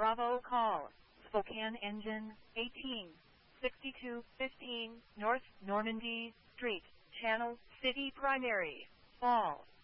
Bravo call, Spokane engine, 186215 North Normandy Street, Channel City Primary, Fall.